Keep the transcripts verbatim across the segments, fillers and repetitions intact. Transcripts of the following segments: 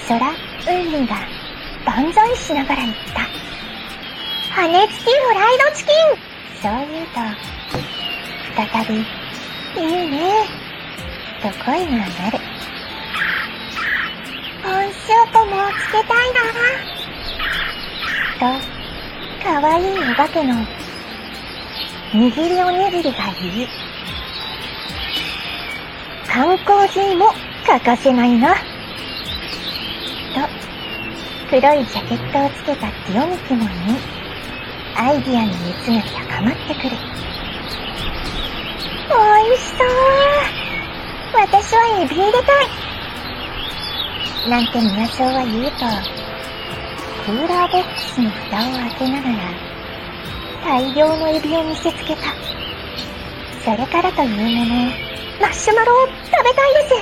空、海が万歳しながら言った。羽根付きフライドチキン。そう言うと、再び、いいね、と声が鳴る。温塩ともつけたいな。と、かわいいお化けの、握りおにぎりが言い、缶コーヒーも欠かせないな。と、黒いジャケットをつけたティオミキモンに、アイディアの熱が高まってくる。おいしそう。私はエビ入れたい。なんて宮荘は言うと、クーラーボックスの蓋を開けながら、大量のエビを見せつけた。それからというもの、マッシュマロを食べたいです。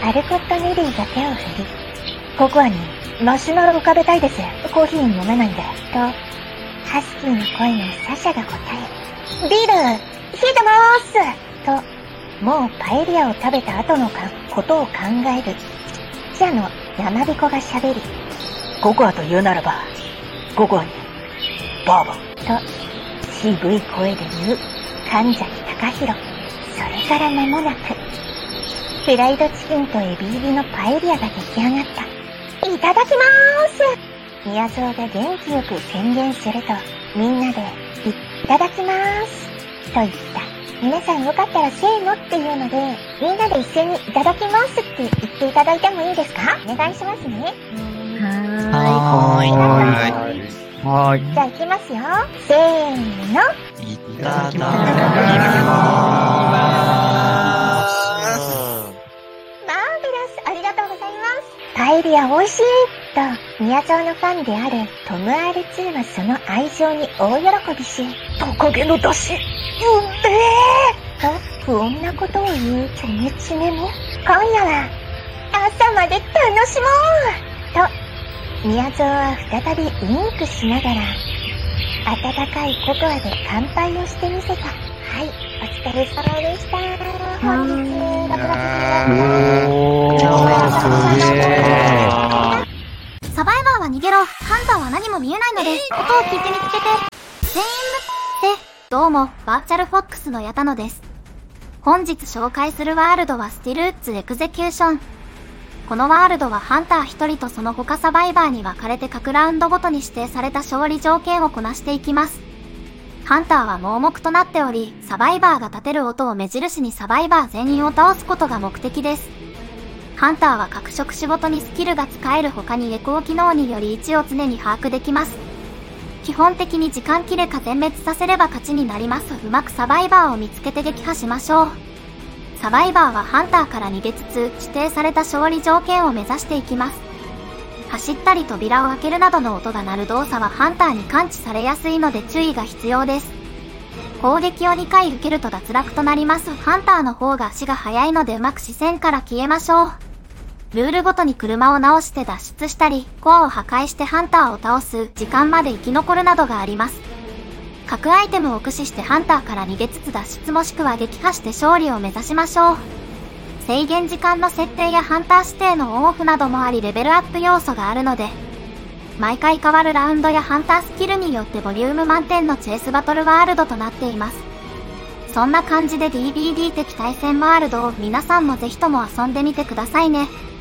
アルコット・ネリーが手を振り、ココアにマシュマロを食べたいです。コーヒー飲めないんで。と、ハスキーの声のサシャが答え、ビール、冷えてまーすと、もうパエリアを食べた後のかことを考える、記者の山彦が喋り、 ココアと言うならば、ココアに、バーボン。 と、渋い声で言う、神崎隆弘。それから間もなく、フライドチキンとエビ入りのパエリアが出来上がった。いただきまーす。宮蔵が元気よく宣言すると、みんなで、いただきまーす。と言った。皆さんよかったらせーのっていうので、みんなで一斉にいただきますって言っていただいてもいいですか？お願いしますね。 はーい。 はーい。はーい。じゃあ行きますよ。せーの。 いただきまーす。 マーベラス、ありがとうございます。パエリア美味しいと、宮沢のファンであるトム アールツー はその愛情に大喜びし、 トカゲの出汁、うんめーと不穏なことを言うチョメチメも、今夜は朝まで楽しもうと、宮沢は再びウインクしながら、温かいココアで乾杯をしてみせた。はい、お疲れ様でした。本日、ご苦労様です。 サバイバーは逃げろ、ハンターは何も見えないので、音を聞いて見つけて。全員で、どうも、バーチャルフォックスの矢田野です。本日紹介するワールドはスティルウッズエクゼキューション。このワールドはハンターひとりとその他サバイバーに分かれて各ラウンドごとに指定された勝利条件をこなしていきます。ハンターは盲目となっており、サバイバーが立てる音を目印にサバイバー全員を倒すことが目的です。ハンターは各職種ごとにスキルが使える他にエコー機能により位置を常に把握できます。基本的に時間切れか全滅させれば勝ちになります。うまくサバイバーを見つけて撃破しましょう。サバイバーはハンターから逃げつつ指定された勝利条件を目指していきます。走ったり扉を開けるなどの音が鳴る動作はハンターに感知されやすいので注意が必要です。攻撃をにかい受けると脱落となります。ハンターの方が足が速いのでうまく視線から消えましょう。ルールごとに車を直して脱出したり、コアを破壊してハンターを倒す時間まで生き残るなどがあります。各アイテムを駆使してハンターから逃げつつ脱出もしくは撃破して勝利を目指しましょう。制限時間の設定やハンター指定のオンオフなどもありレベルアップ要素があるので、毎回変わるラウンドやハンタースキルによってボリューム満点のチェイスバトルワールドとなっています。そんな感じで ディービーディー 的対戦ワールドを皆さんもぜひとも遊んでみてくださいね。